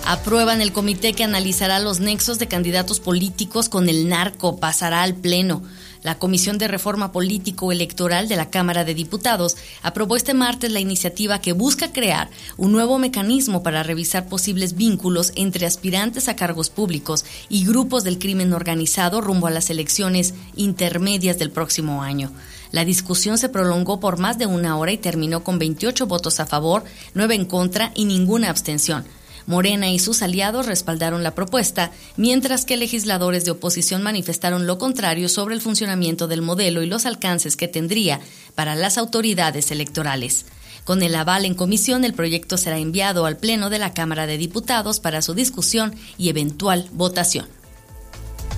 Aprueban el comité que analizará los nexos de candidatos políticos con el narco. Pasará al Pleno. La Comisión de Reforma Político-Electoral de la Cámara de Diputados aprobó este martes la iniciativa que busca crear un nuevo mecanismo para revisar posibles vínculos entre aspirantes a cargos públicos y grupos del crimen organizado rumbo a las elecciones intermedias del próximo año. La discusión se prolongó por más de una hora y terminó con 28 votos a favor, 9 en contra y ninguna abstención. Morena y sus aliados respaldaron la propuesta, mientras que legisladores de oposición manifestaron lo contrario sobre el funcionamiento del modelo y los alcances que tendría para las autoridades electorales. Con el aval en comisión, el proyecto será enviado al Pleno de la Cámara de Diputados para su discusión y eventual votación.